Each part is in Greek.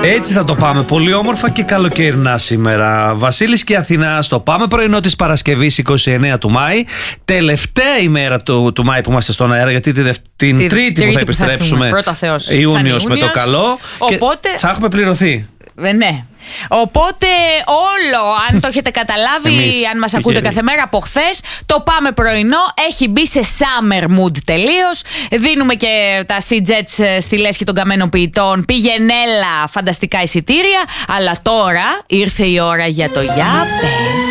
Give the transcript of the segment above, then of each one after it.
Έτσι θα το πάμε. Πολύ όμορφα και καλοκαιρινά σήμερα. Βασίλης και Αθηνά στο Πάμε Πρωινό της Παρασκευής 29 του Μάη. Τελευταία ημέρα του Μάη που είμαστε στον αέρα, γιατί την Τρίτη που θα επιστρέψουμε. Ιούνιος με το καλό. Οπότε θα έχουμε πληρωθεί. Ναι. Οπότε όλο, αν το έχετε καταλάβει, αν μας ακούτε κάθε μέρα από χθες, το Πάμε Πρωινό έχει μπει σε summer mood τελείως. Δίνουμε και τα C-Jets στη λέσχη των καμένων ποιητών. Πήγαινέλα, φανταστικά εισιτήρια. Αλλά τώρα ήρθε η ώρα για το για πες.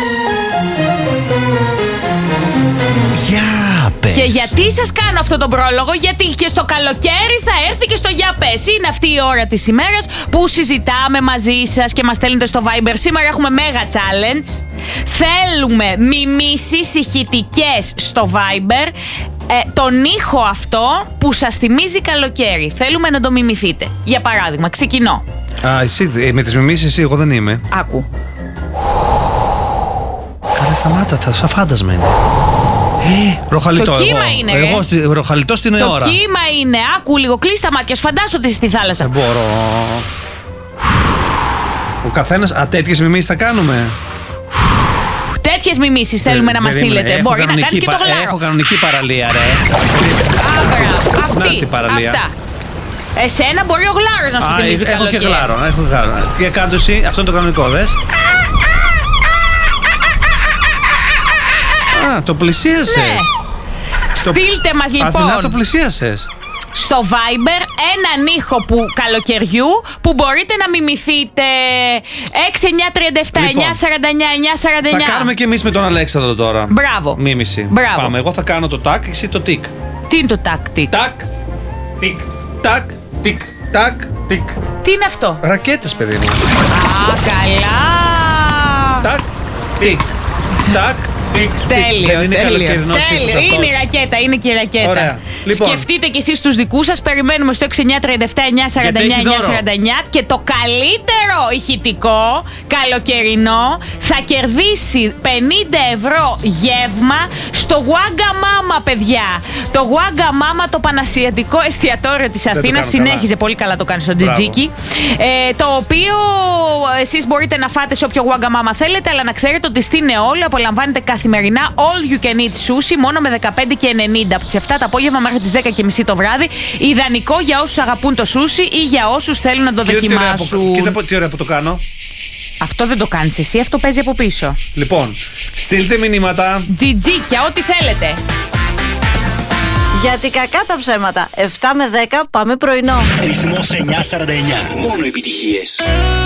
Και γιατί σας κάνω αυτό τον πρόλογο? Γιατί και στο καλοκαίρι θα έρθει και στο για πες. Είναι αυτή η ώρα της ημέρας που συζητάμε μαζί σας και μας στέλνετε στο Viber. Σήμερα έχουμε mega challenge. Θέλουμε μιμήσεις ηχητικές στο Viber. Τον ήχο αυτό που σας θυμίζει καλοκαίρι. Θέλουμε να το μιμηθείτε. Για παράδειγμα, ξεκινώ. Εσύ με τις μιμήσεις, εσύ, εγώ δεν είμαι. Άκου. Καλέ, σταμάτα, θα φάντασμα είναι. Ροχαλιτό. Το κύμα είναι. Εγώ ροχαλιτό στην ώρα. Το κύμα είναι. Άκου λίγο, κλείς τα μάτια σου. Φαντάσου ότι είσαι στη θάλασσα. Δεν μπορώ. Ο καθένας. Τέτοιες μιμήσεις θα κάνουμε. Τέτοιες μιμήσεις θέλουμε να μας στείλετε. Μπορεί να κάνεις και το γλάρο. Έχω κανονική παραλία, ρε. Αυτά. Εσένα μπορεί ο γλάρος να σου θυμίζει καλοκαίρι. Έχω και γλάρο. Τι κάνω εσύ, αυτό είναι το κανονικό, δες. Το πλησίασες. Ναι. Στείλτε μας λοιπόν. Αθηνά, το πλησίασες. Στο Viber έναν ήχο καλοκαιριού που μπορείτε να μιμηθείτε. 6-9-37, λοιπόν, 9-49, 9-49. Θα κάνουμε και εμείς με τον Αλέξανδρο τώρα. Μπράβο. Μίμηση. Μπράβο. Πάμε. Εγώ θα κάνω το τάκ, εσύ το τικ. Τι είναι το τάκ, τικ? Τάκ, τικ, τάκ, τικ, τάκ, τικ. Τι είναι αυτό? Ρακέτες, παιδί μου. Καλά. Τάκ, τικ, τάκ. Τέλειο, είναι καλοκαιρινός ήχος αυτός. Είναι η ρακέτα, είναι και η ρακέτα. Ωραία. Λοιπόν. Σκεφτείτε κι εσείς τους δικούς σας. Περιμένουμε στο 6-9-37, 9-49, 9-49. Και το καλύτερο ηχητικό καλοκαιρινό θα κερδίσει 50 ευρώ γεύμα στο Wagamama, παιδιά. Το Wagamama, το πανασιατικό εστιατόριο της Αθήνας. Συνέχιζε πολύ καλά, το κάνει στο Τζιτζίκι. Το οποίο εσείς μπορείτε να φάτε σε όποιο Wagamama θέλετε, αλλά να ξέρετε ότι στην Εόλου απολαμβάνετε καθημερινά all you can eat sushi μόνο με 15,90 από τις 7 το απόγευμα μέχρι τις 10:30 το βράδυ. Ιδανικό για όσους αγαπούν το σούσι ή για όσους θέλουν να το δοκιμάσουν. Κοίτα τι ωραία που το κάνω. Αυτό δεν το κάνεις εσύ, αυτό παίζει από πίσω. Λοιπόν, στείλτε μηνύματα. Τζιτζίκια, ό,τι θέλετε. Γιατί κακά τα ψέματα. 7 με 10 πάμε πρωινό. Ρυθμός 949. Μόνο επιτυχίες.